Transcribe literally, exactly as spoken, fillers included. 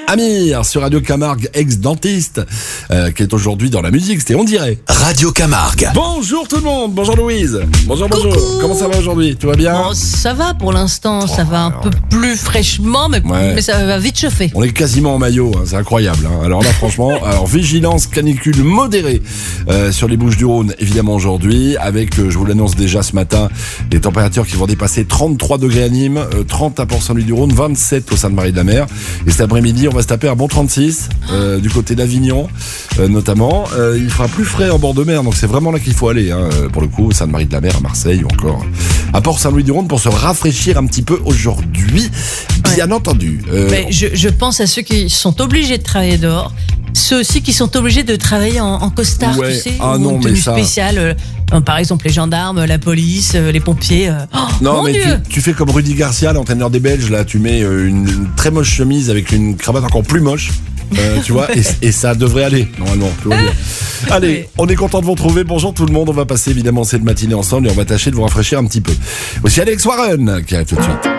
Amir sur Radio Camargue, ex-dentiste, euh, qui est aujourd'hui dans la musique, c'était On dirait. Radio Camargue. Bonjour tout le monde, bonjour Louise. Bonjour, bonjour. Coucou. Comment ça va aujourd'hui? Tout va bien? Bon, ça va pour l'instant, ça va un alors, peu plus fraîchement, mais, Ouais. mais ça va vite chauffer. On est quasiment en maillot, hein, c'est incroyable. Hein. Alors là, franchement, alors vigilance canicule modérée euh, sur les Bouches-du-Rhône, évidemment aujourd'hui, avec, euh, je vous l'annonce déjà ce matin, des températures qui vont dépasser trente-trois degrés à Nîmes, euh, trente à Port-Saint-Louis-du-Rhône, vingt-sept au Sainte-Marie-de-la-Mer. Et cet après-midi, on va se taper un bon trente-six euh, du côté d'Avignon, euh, notamment. Euh, il fera plus frais en bord de mer, donc c'est vraiment là qu'il faut aller. Hein, pour le coup, Sainte-Marie-de-la-Mer, à Marseille ou encore à Port-Saint-Louis-du-Rhône pour se rafraîchir un petit peu aujourd'hui, bien entendu. Euh, Mais je, je pense à ceux qui sont obligés de travailler dehors, ceux aussi qui sont obligés de travailler en, en costard, Ouais. tu sais, Ah ou non, en mais tenue ça- spéciale. euh, par exemple, les gendarmes, la police, euh, les pompiers. euh, Oh, Non, mon mais tu, Dieu. tu fais comme Rudy Garcia, l'entraîneur des Belges, là, tu mets euh, une, une très moche chemise avec une cravate encore plus moche. Euh, tu vois, et, et ça devrait aller, normalement. Tout va bien. Allez, Oui. on est content de vous retrouver. Bonjour tout le monde. On va passer évidemment cette matinée ensemble et on va tâcher de vous rafraîchir un petit peu. Aussi Alex Warren qui arrive tout de suite.